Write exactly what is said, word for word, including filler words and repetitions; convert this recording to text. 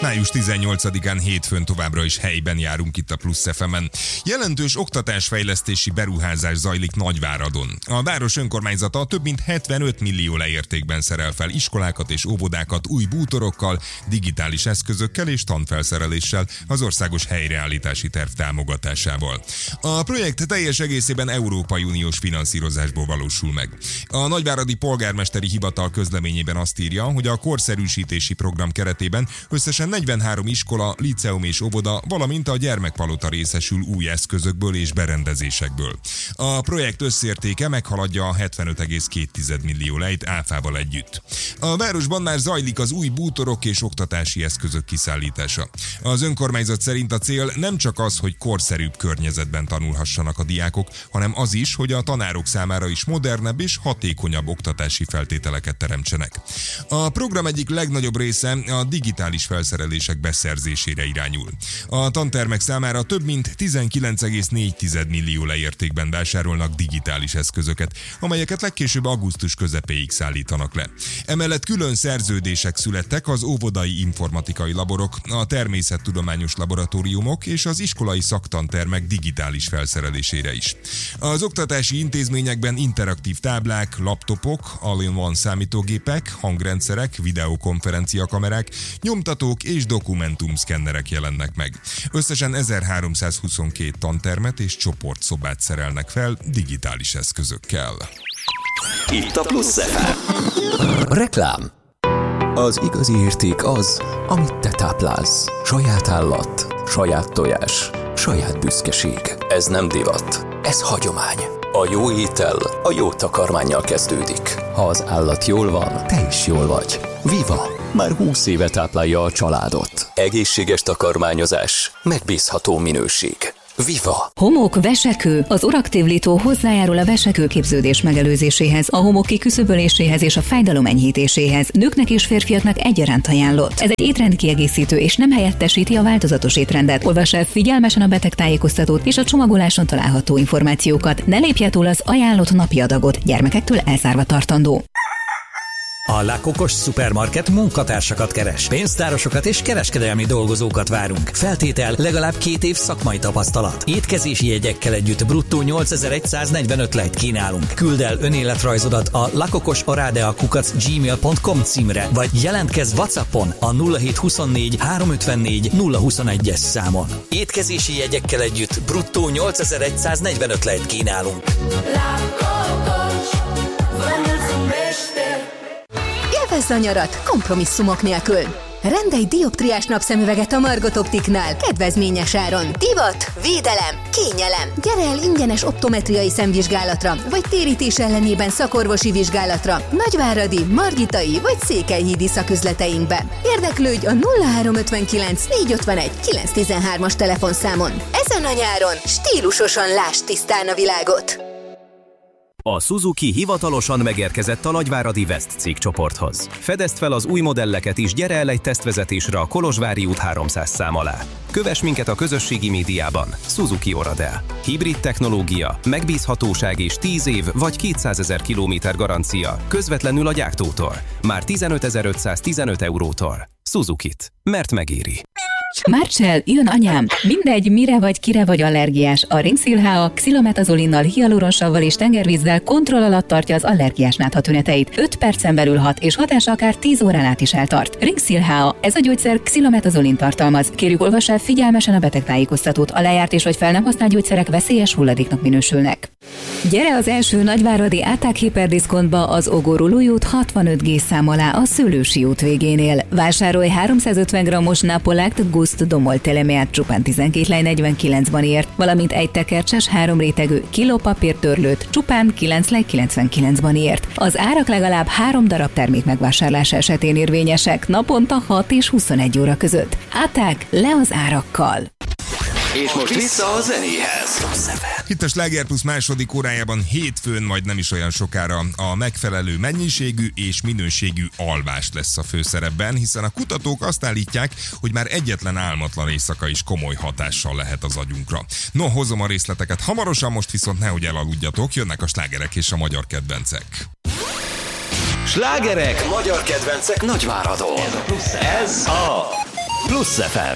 május tizennyolcadikán hétfőn továbbra is helyben járunk itt a Plusz ef emen. Jelentős oktatásfejlesztési beruházás zajlik Nagyváradon. A város önkormányzata több mint hetvenöt millió leértékben szerel fel iskolákat és óvodákat új bútorokkal, digitális eszközökkel és tanfelszereléssel az országos helyreállítási terv támogatásával. A projekt teljes egészében Európai Uniós finanszírozásból valósul meg. A nagyváradi polgármesteri hivatal közleményében azt írja, hogy a korszerűsítési program keretében összesen negyvenhárom iskola, liceum és óvoda, valamint a gyermekpalota részesül új eszközökből és berendezésekből. A projekt összértéke meghaladja a hetvenöt egész két millió lejt áfával együtt. A városban már zajlik az új bútorok és oktatási eszközök kiszállítása. Az önkormányzat szerint a cél nem csak az, hogy korszerűbb környezetben tanulhassanak a diákok, hanem az is, hogy a tanárok számára is modernebb és hatékonyabb oktatási feltételeket teremtsenek. A program egyik legnagyobb része a digitális felszerelések beszerzésére irányul. A tantermek számára több mint tizenkilenc egész négy millió leértékben vásárolnak digitális eszközöket, amelyeket legkésőbb augusztus közepéig szállítanak le. Emellett külön szerződések születtek az óvodai informatikai laborok, a természettudományos laboratóriumok és az iskolai szaktantermek digitális felszerelésére is. Az oktatási intézményekben interaktív táblák, laptopok, all-in-one számítógépek, hangrendszerek, videokonferenciakamerák, nyomtatók és dokumentumszkennerek jelennek meg. Összesen ezerháromszázhuszonkettő tantermet és csoportszobát szerelnek fel digitális eszközökkel. Itt a Plusz ef em. Reklám. Az igazi érték az, amit te táplálsz. Saját állat, saját tojás, saját büszkeség. Ez nem divat, ez hagyomány. A jó étel a jó takarmánnyal kezdődik. Ha az állat jól van, te is jól vagy. Viva! Már húsz éve táplálja a családot. Egészséges takarmányozás, megbízható minőség. Viva! Homok, vesekő. Az Oraktiv-Litó hozzájárul a vesekőképződés megelőzéséhez, a homok kiküszöböléséhez és a fájdalom enyhítéséhez. Nőknek és férfiaknak egyaránt ajánlott. Ez egy étrendkiegészítő és nem helyettesíti a változatos étrendet. Olvass el figyelmesen a betegtájékoztatót és a csomagoláson található információkat. Ne lépje túl az ajánlott napi adagot, gyermekektől elzárva tartandó. A La Kokos Supermarket munkatársakat keres. Pénztárosokat és kereskedelmi dolgozókat várunk. Feltétel legalább két év szakmai tapasztalat. Étkezési jegyekkel együtt bruttó nyolcezer-egysznegyvenöt lejt kínálunk. Küld el önéletrajzodat a lakokosoradea kukac gmail pont com címre, vagy jelentkezz WhatsAppon a nulla hét huszonnégy háromszázötvennégy nulla huszonegyes számon. Étkezési jegyekkel együtt bruttó nyolcezer-egysznegyvenöt lejt kínálunk. La Kokos, Élvezz a nyarat kompromisszumok nélkül. Rendelj dioptriás napszemüveget a Margot Optiknál kedvezményes áron. Divat, védelem, kényelem. Gyere el ingyenes optometriai szemvizsgálatra, vagy térítés ellenében szakorvosi vizsgálatra Nagyváradi, Margitai vagy Székelyhídi szaküzleteinkbe. Érdeklődj a nulla három ötvenkilenc négyszázötvenegy kilencszáztizenhármas telefonszámon. Ezen a nyáron stílusosan lásd tisztán a világot. A Suzuki hivatalosan megérkezett a nagyváradi West cégcsoporthoz. Fedezd fel az új modelleket is, gyere el egy tesztvezetésre a Kolozsvári út háromszáz szám alá. Kövess minket a közösségi médiában. Suzuki Oradea. Hibrid technológia, megbízhatóság és tíz év vagy kétszázezer kilométer garancia közvetlenül a gyártótól. Már tizenötezer-ötszáztizenöt eurótól. Suzukit. Mert megéri. Marcell, jön anyám! Mindegy, mire vagy, kire vagy allergiás. A Ringsil há á xilometazolinnal, hialuronsavval és tengervízzel kontroll alatt tartja az allergiás nátha tüneteit. öt percen belül hat, és hatása akár tíz órán át is eltart. Ringsil há á, ez a gyógyszer xilometazolin tartalmaz. Kérjük, olvass el figyelmesen a betegtájékoztatót. A lejárt és vagy fel nem használt gyógyszerek veszélyes hulladéknak minősülnek. Gyere az első nagyváradi Áták hiperdiszkontba az Ogorulói út hatvanöt G szám alá a Szőlősi út végénél. Vásárolj háromszázötven grammos Napolakt Gust Domol telemeát csupán tizenkét lej negyvenkilencben ért, valamint egy tekercses három rétegű kilópapírtörlőt csupán kilenc lej kilencvenkilencben ért. Az árak legalább három darab termék megvásárlása esetén érvényesek, naponta hat és huszonegy óra között. Áták, le az árakkal! És most vissza a zenéhez. Itt a Sláger Plusz második órájában hétfőn, majd nem is olyan sokára a megfelelő mennyiségű és minőségű alvás lesz a főszerepben, hiszen a kutatók azt állítják, hogy már egyetlen álmatlan éjszaka is komoly hatással lehet az agyunkra. No, hozom a részleteket hamarosan, most viszont nehogy elaludjatok, jönnek a slágerek és a magyar kedvencek. Slágerek, magyar kedvencek Nagyváradon. Ez a Plusz. Ez a Plusz Plusz ef em.